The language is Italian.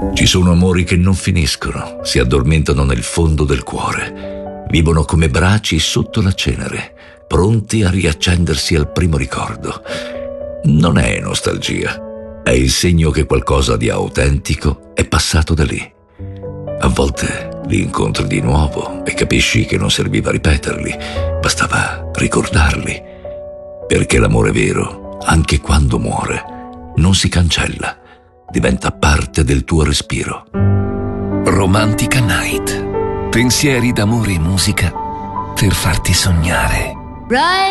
Ci sono amori che non finiscono, si addormentano nel fondo del cuore, vivono come braci sotto la cenere, pronti a riaccendersi al primo ricordo. Non è nostalgia, è il segno che qualcosa di autentico è passato da lì. A volte li incontri di nuovo e capisci che non serviva ripeterli, bastava ricordarli. Perché l'amore vero, anche quando muore, non si cancella, diventa parte del tuo respiro. Romantica Night. Pensieri d'amore e musica per farti sognare.